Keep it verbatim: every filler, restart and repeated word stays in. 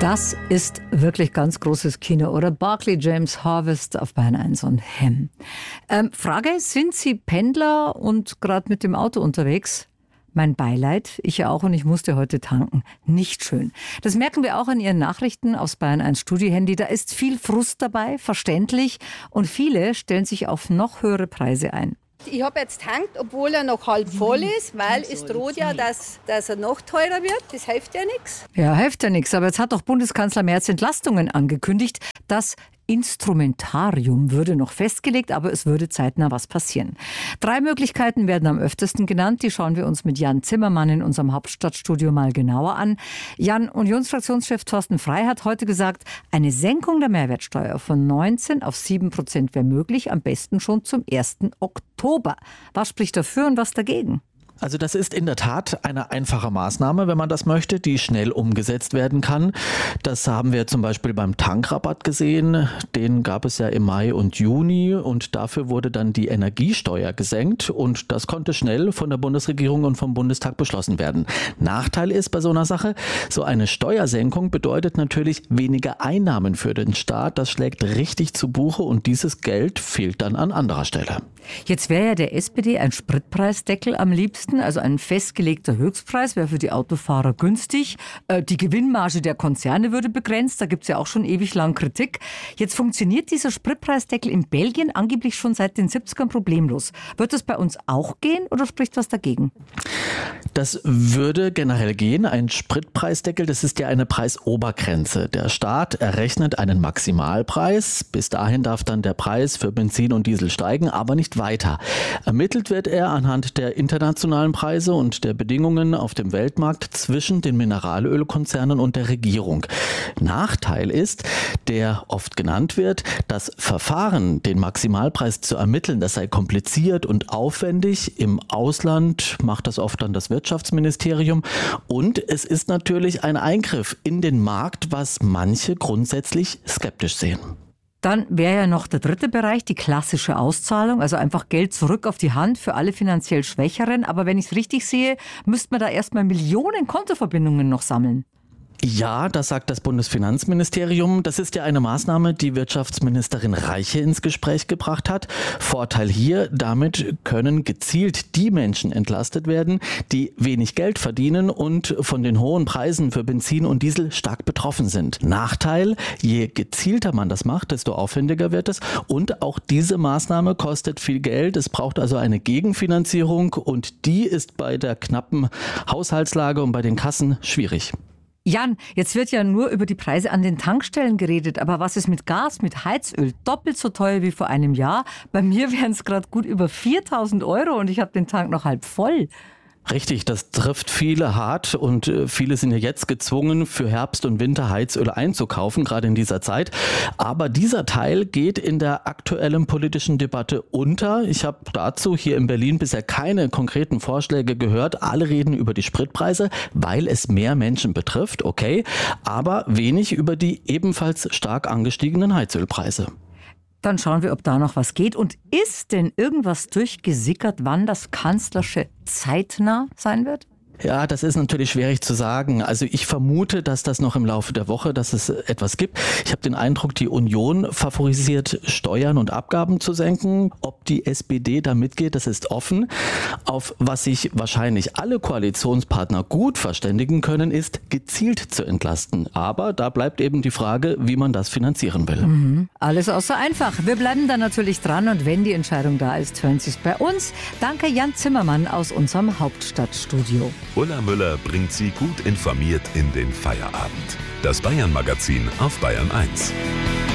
Das ist wirklich ganz großes Kino, oder? Barclay James Harvest auf Bayern eins und Hem. Ähm, Frage, sind Sie Pendler und gerade mit dem Auto unterwegs? Mein Beileid, ich ja auch, und ich musste heute tanken. Nicht schön. Das merken wir auch an Ihren Nachrichten aufs Bayern eins Studio-Handy. Da ist viel Frust dabei, verständlich. Und viele stellen sich auf noch höhere Preise ein. Ich habe jetzt tankt, obwohl er noch halb voll ist, weil es droht ja, dass, dass er noch teurer wird. Das hilft ja nichts. Ja, hilft ja nichts. Aber jetzt hat doch Bundeskanzler Merz Entlastungen angekündigt. Das Instrumentarium würde noch festgelegt, aber es würde zeitnah was passieren. Drei Möglichkeiten werden am öftesten genannt. Die schauen wir uns mit Jan Zimmermann in unserem Hauptstadtstudio mal genauer an. Jan, Unionsfraktionschef Thorsten Frey hat heute gesagt, eine Senkung der Mehrwertsteuer von neunzehn auf sieben Prozent wäre möglich, am besten schon zum ersten Oktober. Was spricht dafür und was dagegen? Also das ist in der Tat eine einfache Maßnahme, wenn man das möchte, die schnell umgesetzt werden kann. Das haben wir zum Beispiel beim Tankrabatt gesehen. Den gab es ja im Mai und Juni und dafür wurde dann die Energiesteuer gesenkt und das konnte schnell von der Bundesregierung und vom Bundestag beschlossen werden. Nachteil ist bei so einer Sache, so eine Steuersenkung bedeutet natürlich weniger Einnahmen für den Staat. Das schlägt richtig zu Buche und dieses Geld fehlt dann an anderer Stelle. Jetzt wäre ja der S P D ein Spritpreisdeckel am liebsten, also ein festgelegter Höchstpreis wäre für die Autofahrer günstig. Die Gewinnmarge der Konzerne würde begrenzt, da gibt es ja auch schon ewig lang Kritik. Jetzt funktioniert dieser Spritpreisdeckel in Belgien angeblich schon seit den siebzigern problemlos. Wird das bei uns auch gehen oder spricht was dagegen? Das würde generell gehen. Ein Spritpreisdeckel, das ist ja eine Preisobergrenze. Der Staat errechnet einen Maximalpreis. Bis dahin darf dann der Preis für Benzin und Diesel steigen, aber nicht weiter. Ermittelt wird er anhand der internationalen Preise und der Bedingungen auf dem Weltmarkt zwischen den Mineralölkonzernen und der Regierung. Nachteil ist, der oft genannt wird, das Verfahren, den Maximalpreis zu ermitteln, das sei kompliziert und aufwendig. Im Ausland macht das oft dann das Wirtschaftsministerium. Und es ist natürlich ein Eingriff in den Markt, was manche grundsätzlich skeptisch sehen. Dann wäre ja noch der dritte Bereich, die klassische Auszahlung, also einfach Geld zurück auf die Hand für alle finanziell Schwächeren. Aber wenn ich es richtig sehe, müsste man da erstmal Millionen Kontoverbindungen noch sammeln. Ja, das sagt das Bundesfinanzministerium. Das ist ja eine Maßnahme, die Wirtschaftsministerin Reiche ins Gespräch gebracht hat. Vorteil hier, damit können gezielt die Menschen entlastet werden, die wenig Geld verdienen und von den hohen Preisen für Benzin und Diesel stark betroffen sind. Nachteil, je gezielter man das macht, desto aufwendiger wird es. Und auch diese Maßnahme kostet viel Geld. Es braucht also eine Gegenfinanzierung und die ist bei der knappen Haushaltslage und bei den Kassen schwierig. Jan, jetzt wird ja nur über die Preise an den Tankstellen geredet, aber was ist mit Gas, mit Heizöl? Doppelt so teuer wie vor einem Jahr. Bei mir wären es gerade gut über viertausend Euro und ich habe den Tank noch halb voll. Richtig, das trifft viele hart und viele sind ja jetzt gezwungen, für Herbst und Winter Heizöl einzukaufen, gerade in dieser Zeit. Aber dieser Teil geht in der aktuellen politischen Debatte unter. Ich habe dazu hier in Berlin bisher keine konkreten Vorschläge gehört. Alle reden über die Spritpreise, weil es mehr Menschen betrifft, okay, aber wenig über die ebenfalls stark angestiegenen Heizölpreise. Dann schauen wir, ob da noch was geht. Und ist denn irgendwas durchgesickert, wann das Kanzlersche zeitnah sein wird? Ja, das ist natürlich schwierig zu sagen. Also ich vermute, dass das noch im Laufe der Woche, dass es etwas gibt. Ich habe den Eindruck, die Union favorisiert, Steuern und Abgaben zu senken. Ob die S P D da mitgeht, das ist offen. Auf was sich wahrscheinlich alle Koalitionspartner gut verständigen können, ist gezielt zu entlasten. Aber da bleibt eben die Frage, wie man das finanzieren will. Mhm. Alles außer einfach. Wir bleiben da natürlich dran und wenn die Entscheidung da ist, hören Sie es bei uns. Danke Jan Zimmermann aus unserem Hauptstadtstudio. Ulla Müller bringt Sie gut informiert in den Feierabend. Das Bayern-Magazin auf Bayern eins.